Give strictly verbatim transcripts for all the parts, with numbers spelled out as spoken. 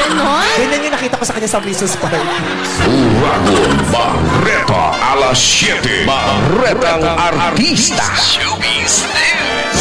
Ganon? Ganyan yung nakita ko sa kanya sa Princess Park. Uragon Barreta alas siyete. Barretang Artista. Showbiz News.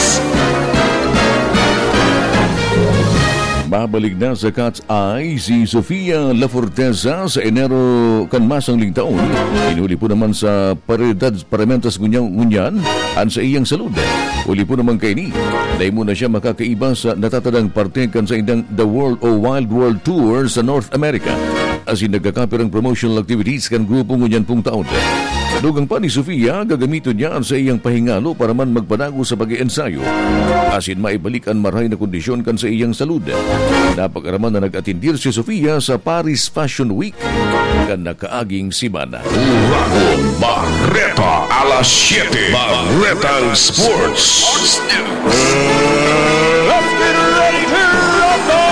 Babalik na sa Cat's Eye si Sofia La Forteza sa Enero kanmasang ling taon. Inuli po naman sa Paridad Paramentas Ngunyan an sa iyang salud. Uli po naman kay ni. Dahil muna siya makakaiba sa natatadang parte kan sa indang The World o Wild World Tour sa North America. As in nagkakapirang promotional activities kan grupo ngunyan pong taon. Dugang pa ni Sofia, gagamitin niya sa iyang pahingalo para man magpadago sa pag-iensayo. Asin maibalik ang maray na kondisyon kan sa iyang salud. Napag-araman na nag-atindir si Sofia sa Paris Fashion Week kan nakaaging simana. Uragon Barreta alas siyete. Barretang Sports. Sports News. Let's get ready to rumble!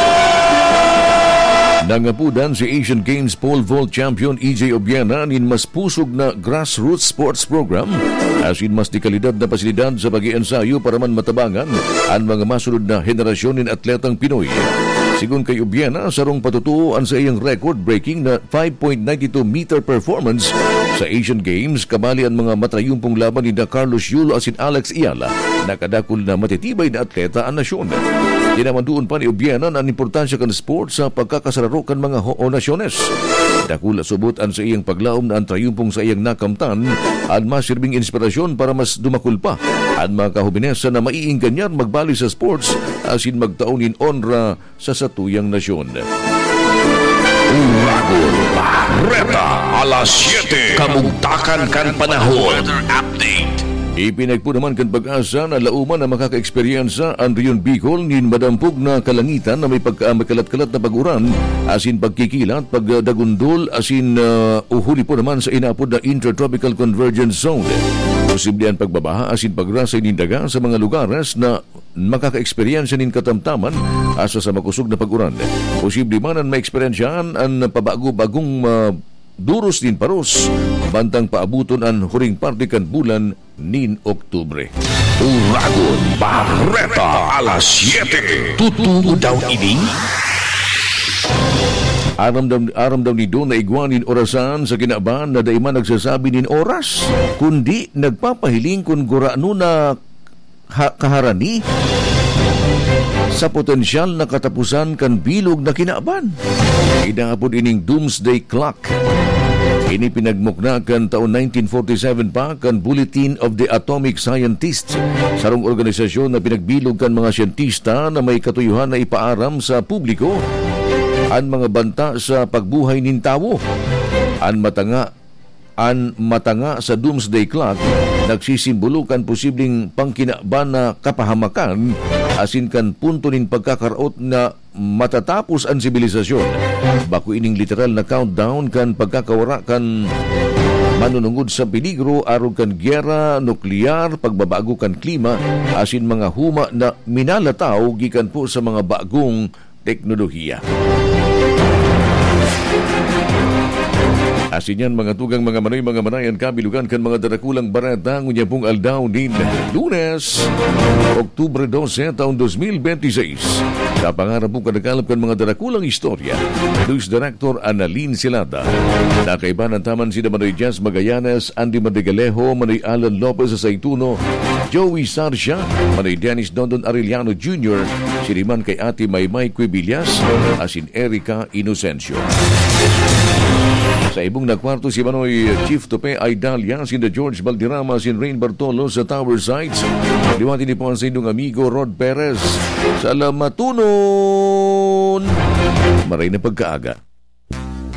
Nangapudan si Asian Games pole vault champion E J Obiena nin mas pusog na grassroots sports program as in mas di kalidad na pasilidad sa pag-iensayo para man matabangan ang mga masunod na henerasyon nin atletang Pinoy. Sigun kay Obiena, sarong patutuoan sa iyang record-breaking na five point nine two meter performance sa Asian Games, kabali ang mga matrayumpong laban ni na Carlos Yulo asin Alex Iala, nakadakol na matitibay na atleta ang nasyon. Dinamanduon pa ni Obiena ang importansya kan sport sa pagkakasararo kan mga ho nasyones. Dakula subot ang sa iyang paglaom na ang trayumpong sa iyang nakamtan ang masirbing inspirasyon para mas dumakul pa ang mga kahubinesa na maiingganyar magbali sa sports asin magtaunin onra sa satuyang nasyon. Uragon Barreta alas siyete. Kamugtakan kan panahon. Weather update. Ipinagpo naman kan pag-asa na lauman na makaka-eksperyensa ang Rion Bicol nin madampog na kalangitan na may pagkaamakalat-kalat na pag-uran asin pagkikilat, pagdagundol asin uh, uhuli po naman sa inapod na Intertropical Convergence Zone. Posible ang pagbabaha asin pagrasay nin daga sa mga lugares na makaka-eksperyensya nin katamtaman asa sa makusog na pag-uran. Posible man ang maeksperiensyahan ang pabago-bagong uh, duros din paros bantang paabuton ang huring parte kan bulan nin Oktubre. Uragon Barreta alas siyete. Tutuo daw ini. Aram daw, aram daw ni Don na igwanin orasan sa kinaaban na daiman nagsasabi nin oras kundi nagpapahiling kung gurano na ha- kaharani sa potensyal na katapusan kan bilog na kinaaban. Idangapod ining Doomsday Clock. Ini pinagmuknakan taon nineteen forty-seven pa kan Bulletin of the Atomic Scientists, sarong organisasyon na pinagbilog kan mga siyentista na may katuyuhan na ipaaram sa publiko ang mga banta sa pagbuhay nin tawo. Ang matanga An matanga sa Doomsday Clock nagsisimbolo kan posibleng pangkinaban na kapahamakan asin kan punto nin pagkakaraot na matatapos ang sibilisasyon. Baku ining literal na countdown kan pagkakawara kan manunungod sa peligro aron kan gyera, nuklear, pagbabago kan klima asin mga huma na minalataw gikan po sa mga bagong teknolohiya. Asin yan mga tugang mga manay, mga manayan kabilugan kan mga darakulang barata ngunya pong aldaw din Lunes, Oktubre twelve, taon twenty twenty-six. Sa pangarap pong kanakalap kan mga darakulang istorya, News Director Annalyn Silata. Nakaibanan taman sina Manoy Jazz Magallanes, Andy Madrigalejo, Manoy Alan Lopez Saituno, Joey Sarcia, Manoy Dennis Dondon Arellano Junior, siriman kay Ate Maymay Cuevillas, asin Erica Inocencio. Sa ibong nagkwarto si Manoy Chief Tope Aidalia, si George Valderrama, si Rain Bartolo sa Tower Sites. Liwati ni po ang sa inyong amigo Rod Perez. Salamatunon! Maray na pagkaaga.